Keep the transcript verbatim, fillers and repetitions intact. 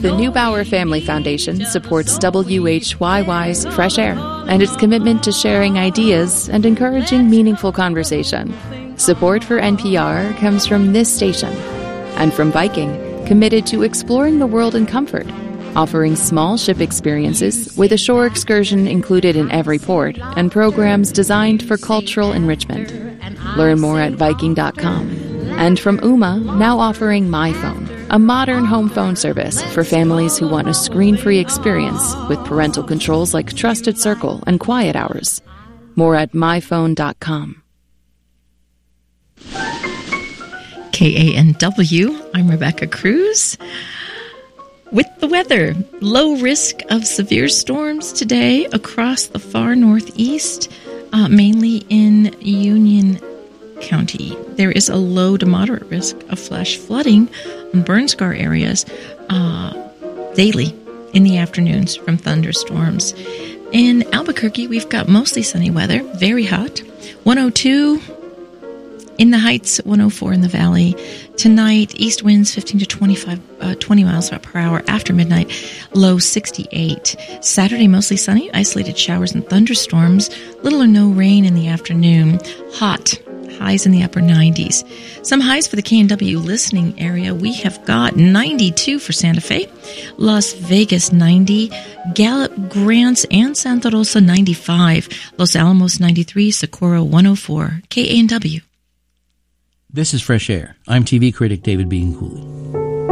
The Neubauer Family Foundation supports W H Y Y's Fresh Air and its commitment to sharing ideas and encouraging meaningful conversation. Support for N P R comes from this station and from Viking, committed to exploring the world in comfort, offering small ship experiences with a shore excursion included in every port and programs designed for cultural enrichment. Learn more at Viking dot com. And from Ooma, now offering MyPhone, a modern home phone service for families who want a screen-free experience with parental controls like Trusted Circle and Quiet Hours. More at My Phone dot com. K A N W, I'm Rebecca Cruz. With the weather, low risk of severe storms today across the far northeast, uh, mainly in Union County. There is a low to moderate risk of flash flooding in burn scar areas uh, daily in the afternoons from thunderstorms. In Albuquerque, we've got mostly sunny weather, very hot. one oh two in the Heights, one oh four in the Valley. Tonight, east winds fifteen to twenty-five, uh, twenty miles per hour after midnight, low sixty-eight. Saturday, mostly sunny, isolated showers and thunderstorms, little or no rain in the afternoon. Hot, highs in the upper nineties. Some highs for the K N W listening area. We have got ninety-two for Santa Fe, Las Vegas ninety, Gallup, Grants, and Santa Rosa ninety-five, Los Alamos ninety-three, Socorro one oh four. K A N W. This is Fresh Air. I'm T V critic David Bean Cooley.